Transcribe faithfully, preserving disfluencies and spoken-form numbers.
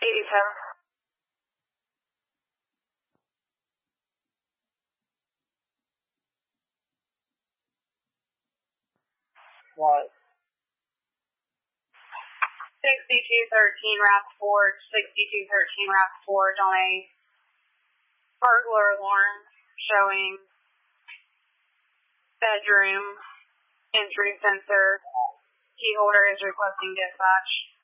eighty-seven. What? sixty-two thirteen Rappaport, sixty-two thirteen Rappaport on a burglar alarm showing bedroom entry sensor. Key holder is requesting dispatch.